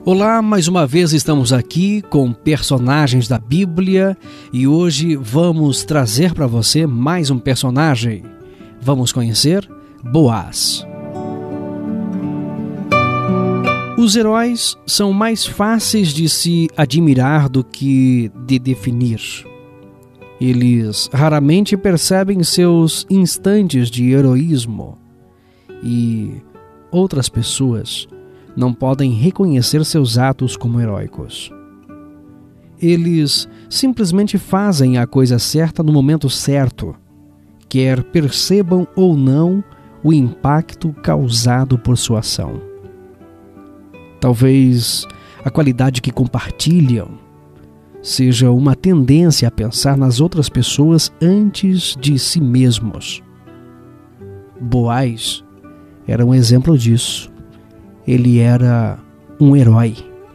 Olá, mais uma vez estamos aqui com personagens da Bíblia e hoje vamos trazer para você mais um personagem. Vamos conhecer Boaz. Os heróis são mais fáceis de se admirar do que de definir. Eles raramente percebem seus instantes de heroísmo e outras pessoas não podem reconhecer seus atos como heróicos. Eles simplesmente fazem a coisa certa no momento certo, quer percebam ou não o impacto causado por sua ação. Talvez a qualidade que compartilham seja uma tendência a pensar nas outras pessoas antes de si mesmos. Boaz era um exemplo disso. Ele era um herói.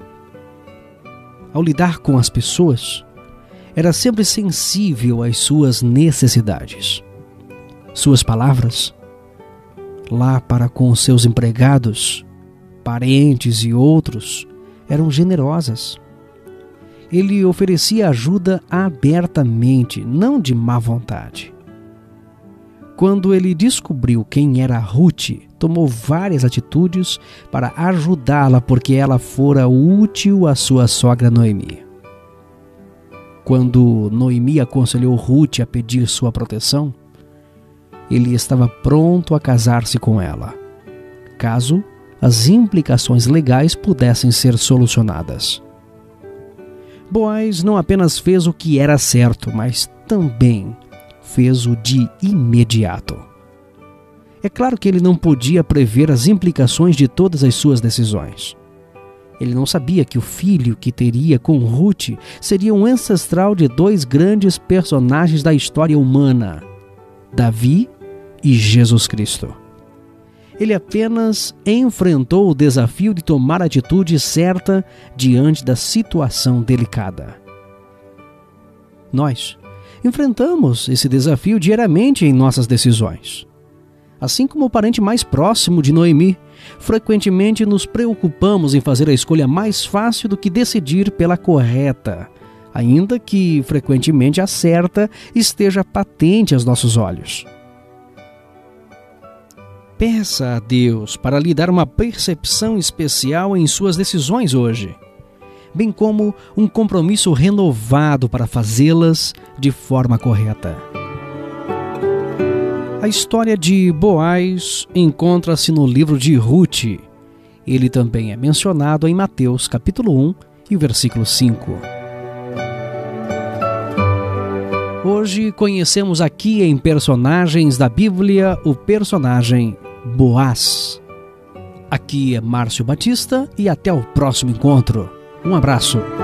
Ao lidar com as pessoas, era sempre sensível às suas necessidades. Suas palavras, lá para com seus empregados, parentes e outros, eram generosas. Ele oferecia ajuda abertamente, não de má vontade. Quando ele descobriu quem era Ruth, tomou várias atitudes para ajudá-la porque ela fora útil à sua sogra Noemi. Quando Noemi aconselhou Ruth a pedir sua proteção, ele estava pronto a casar-se com ela, caso as implicações legais pudessem ser solucionadas. Boaz não apenas fez o que era certo, mas também fez-o de imediato. É claro que ele não podia prever as implicações de todas as suas decisões. Ele não sabia que o filho que teria com Ruth seria um ancestral de dois grandes personagens da história humana, Davi e Jesus Cristo. Ele apenas enfrentou o desafio de tomar a atitude certa diante da situação delicada. Nós enfrentamos esse desafio diariamente em nossas decisões. Assim como o parente mais próximo de Noemi, frequentemente nos preocupamos em fazer a escolha mais fácil do que decidir pela correta, ainda que frequentemente a certa esteja patente aos nossos olhos. Peça a Deus para lhe dar uma percepção especial em suas decisões hoje, bem como um compromisso renovado para fazê-las de forma correta. A história de Boaz encontra-se no livro de Ruth. Ele também é mencionado em Mateus capítulo 1 e versículo 5. Hoje conhecemos aqui em personagens da Bíblia o personagem Boaz. Aqui é Márcio Batista e até o próximo encontro. Um abraço.